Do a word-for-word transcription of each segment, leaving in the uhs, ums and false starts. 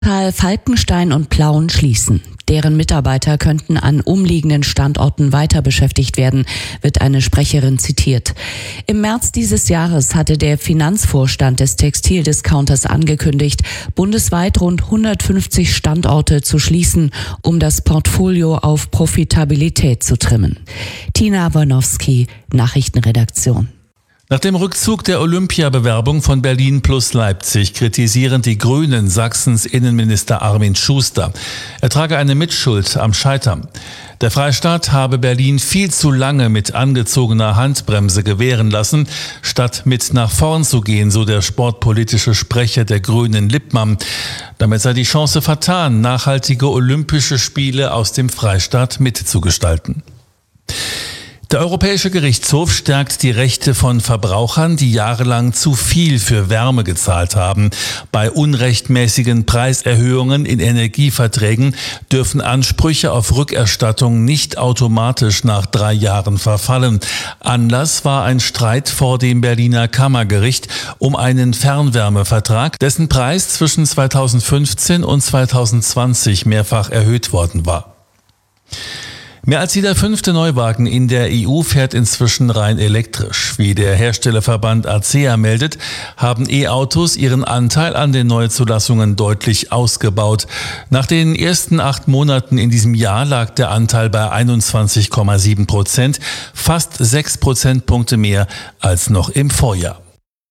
Falkenstein und Plauen schließen. Deren Mitarbeiter könnten an umliegenden Standorten weiter beschäftigt werden, wird eine Sprecherin zitiert. Im März dieses Jahres hatte der Finanzvorstand des Textildiscounters angekündigt, bundesweit rund hundertfünfzig Standorte zu schließen, um das Portfolio auf Profitabilität zu trimmen. Tina Warnowski, Nachrichtenredaktion. Nach dem Rückzug der Olympiabewerbung von Berlin plus Leipzig kritisieren die Grünen Sachsens Innenminister Armin Schuster. Er trage eine Mitschuld am Scheitern. Der Freistaat habe Berlin viel zu lange mit angezogener Handbremse gewähren lassen, statt mit nach vorn zu gehen, so der sportpolitische Sprecher der Grünen Lippmann. Damit sei die Chance vertan, nachhaltige Olympische Spiele aus dem Freistaat mitzugestalten. Der Europäische Gerichtshof stärkt die Rechte von Verbrauchern, die jahrelang zu viel für Wärme gezahlt haben. Bei unrechtmäßigen Preiserhöhungen in Energieverträgen dürfen Ansprüche auf Rückerstattung nicht automatisch nach drei Jahren verfallen. Anlass war ein Streit vor dem Berliner Kammergericht um einen Fernwärmevertrag, dessen Preis zwischen zweitausendfünfzehn und zweitausendzwanzig mehrfach erhöht worden war. Mehr als jeder fünfte Neuwagen in der E U fährt inzwischen rein elektrisch. Wie der Herstellerverband A C E A meldet, haben E-Autos ihren Anteil an den Neuzulassungen deutlich ausgebaut. Nach den ersten acht Monaten in diesem Jahr lag der Anteil bei einundzwanzig Komma sieben Prozent, fast sechs Prozentpunkte mehr als noch im Vorjahr.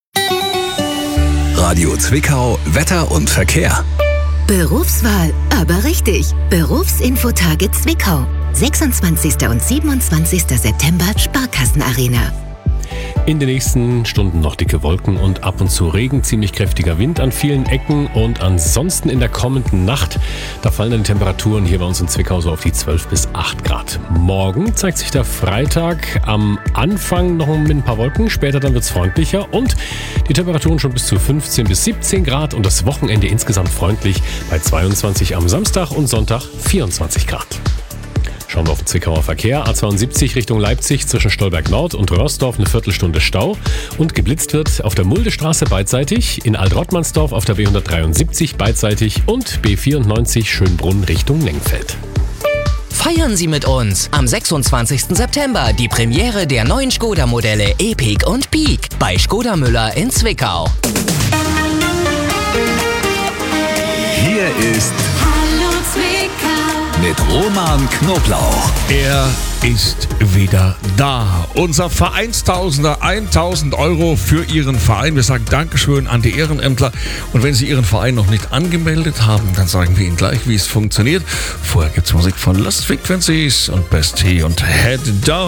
Radio Zwickau, Wetter und Verkehr. Berufswahl, aber richtig. Berufsinfotage Zwickau. sechsundzwanzigsten und siebenundzwanzigsten September Sparkassenarena. In den nächsten Stunden noch dicke Wolken und ab und zu Regen, ziemlich kräftiger Wind an vielen Ecken und ansonsten in der kommenden Nacht, da fallen dann Temperaturen hier bei uns in Zwickau so auf die zwölf bis acht Grad. Morgen zeigt sich der Freitag am Anfang noch mit ein paar Wolken, später dann wird es freundlicher und die Temperaturen schon bis zu fünfzehn bis siebzehn Grad und das Wochenende insgesamt freundlich bei zweiundzwanzig am Samstag und Sonntag vierundzwanzig Grad. Schauen wir auf den Zwickauer Verkehr. A zweiundsiebzig Richtung Leipzig zwischen Stolberg Nord und Röhrsdorf eine Viertelstunde Stau. Und geblitzt wird auf der Muldestraße beidseitig, in Alt-Rottmannsdorf auf der B hundertdreiundsiebzig beidseitig und B vierundneunzig Schönbrunn Richtung Lengfeld. Feiern Sie mit uns am sechsundzwanzigsten September die Premiere der neuen Skoda-Modelle Epiq und Peak bei Skoda Müller in Zwickau. Hier ist mit Roman Knoblauch. Er ist wieder da. Unser Vereinstausender, tausend Euro für Ihren Verein. Wir sagen Dankeschön an die Ehrenämtler. Und wenn Sie Ihren Verein noch nicht angemeldet haben, dann sagen wir Ihnen gleich, wie es funktioniert. Vorher gibt's Musik von Lost Frequencies und Best T und Head Down.